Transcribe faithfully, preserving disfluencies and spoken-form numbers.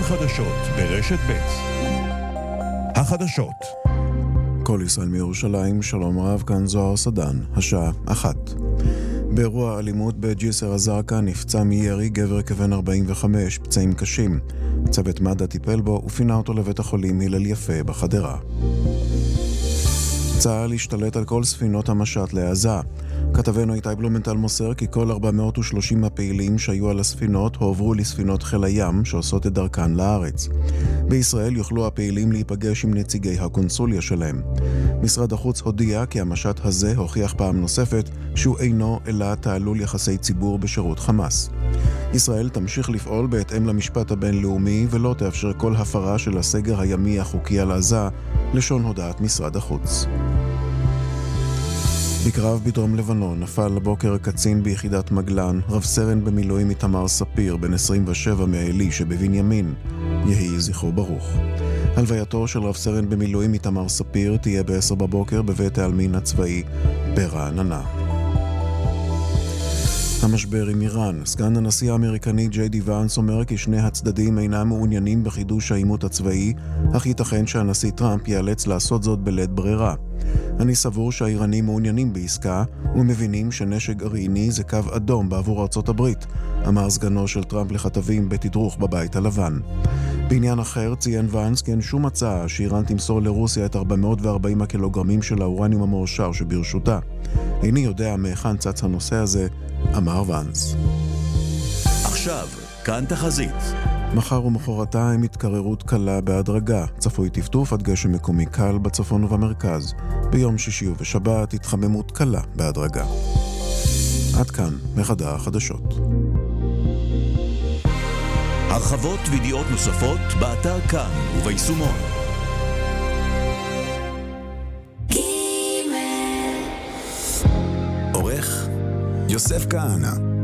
החדשות ברשת ב'. החדשות. כל ישראל מירושלים, שלום רב, כאן זוהר סדן, השעה אחת. באירוע אלימות בג'יסר א-זרקא נפצע מירי גבר כבן ארבעים וחמש, פצעים קשים. צוות מד"א טיפל בו ופינה אותו לבית החולים הלל יפה בחדרה. צה"ל השתלט על כל ספינות המשט לעזה. כתבנו איתי בלומנטל מוסר כי כל ארבע מאות ושלושים הפעילים שהיו על הספינות הועברו לספינות חיל הים שעושות את דרכן לארץ. בישראל יוכלו הפעילים להיפגש עם נציגי הקונסוליה שלהם. משרד החוץ הודיע כי המשט הזה הוכיח פעם נוספת שהוא אינו אלא תעלול יחסי ציבור בשירות חמאס. ישראל תמשיך לפעול בהתאם למשפט הבינלאומי ולא תאפשר כל הפרה של הסגר הימי החוקי על עזה, לשון הודעת משרד החוץ. בקרב בדרום לבנון נפל הבוקר קצין ביחידת מגלן, רב סרן במילואים איתמר ספיר, בן עשרים ושבע מעלי שבבנימין. יהי זכרו ברוך. הלווייתו של רב סרן במילואים איתמר ספיר תהיה בעשר בבוקר בבית העלמין הצבאי ברעננה. המשבר עם איראן. סגן הנשיא האמריקני ג'יי די ואנס אומר כי שני הצדדים אינם מעוניינים בחידוש העימות הצבאי, אך ייתכן שהנשיא טראמפ ייאלץ לעשות זאת בלית ברירה. אני סבור שהאיראנים מעוניינים בעסקה ומבינים שנשק גרעיני זה קו אדום בעבור ארצות הברית, אמר סגנו של טראמפ לכתבים בתדרוך בבית הלבן. בעניין אחר ציין ואנס כי אין שום הצעה שאיראן תמסור לרוסיה את ארבע מאות וארבעים הקילוגרמים של האורניום המועשר שברשותה. איני יודע מהיכן צץ הנושא הזה, אמר ואנס. עכשיו, כאן תחזית. מחר ומחרתיים התקררות קלה בהדרגה, צפוי טפטוף עד גשם מקומי קל בצפון ובמרכז. ביום שישי ובשבת התחממות קלה בהדרגה. עד כאן מחדר החדשות. הרחבות וידיעות נוספות באתר כאן וביישומון. עורך יוסף כהנא.